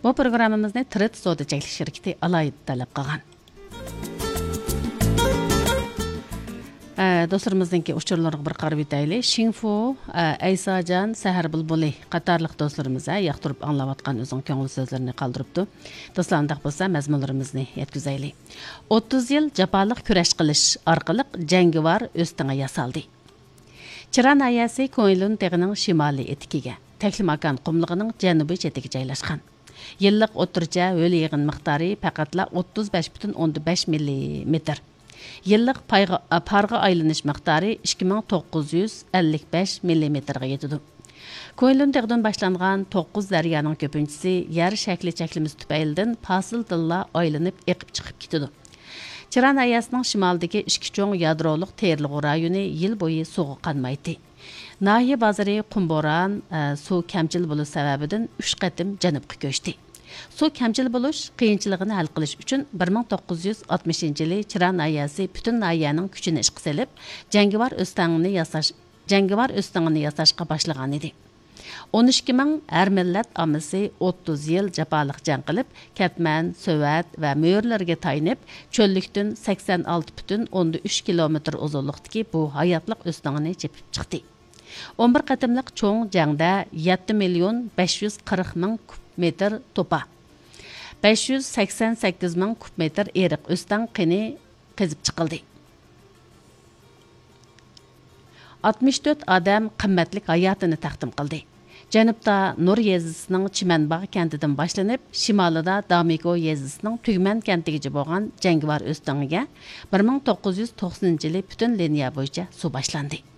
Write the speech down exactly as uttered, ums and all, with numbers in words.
Bu programımızda Tret Sodacılık şirketi alaydı talep qilgan. Dostlarımızdaki uçurlarına bir qarab etayli. Xinfu, Aysajan, Sahar Bulbuli qatarlıq dostlarımıza yaqtırıb anlavatqan özün köngül sözlerini qaldırıbdı. Dostlarındaq bolsa məzmunlarımızı yetkizayli. o'ttiz yil japalıq kurash qilish orqali jangovar o'stinga yasaldi. Chiran ayasi Ko'ylun teg'ining shimoliy etikiga, Taklimakan qumlig'ining janubiy chetiga joylashgan. Yillik o'tircha ho'l yig'in miqdori faqatla o'ttiz besh butun o'n besh millimetr. Yıllık parga aylanish miqdori ikki ming to'qqiz yuz ellik besh millimetrga yetadi. Ko'ylun teg'dan boshlangan to'qqiz daryoning ko'pinchisi yer shakli cheklimiz tufaylidan fasil dilla aylanib eqib chiqib ketadi. Chiran ayasining shimolidagi ikki cho'ng yadroliq Terlig'u rayoni yil bo'yi suvga qanmaydi. Nahiya bozori qumboran suv kamchil bo'lish sababidan uch qatim janubga ko'chdi. Su kamchil bo'lish qiyinchiligini hal qilish uchun bir ming to'qqiz yuz oltmishinchi yili Chiran ayasi butun nahiyaning kuchini ishga solib, jangovar o'stangni yasash, jangovar o'stangni yasashga boshlagan edi. o'n ikki ming har millat omisi o'ttiz yil jafoliq jang qilib, Katman, So'vat va Mo'rlarga tayinib, cho'llikdan sakson olti butun o'n uch kilometr uzunlikdagi bu hayotliq o'stangni chepib chiqdi. o'n bir qatimliq cho'ng jangda yetti million besh yuz qirq ming metr topa, besh yuz sakson sakkiz ming kub metr eriq o'stan qini qezib chiqildi. oltmish to'rt odam qimmatli hayotini taqdim qildi. Janubda Nur yezisining Chimanbog' kantidan boshlanib, shimolida Damiko yezisining Tugman kantigacha bo'lgan jangovar o'stangiga bir ming to'qqiz yuz to'qsoninchi yili butun liniya bo'yicha suv boshlandi.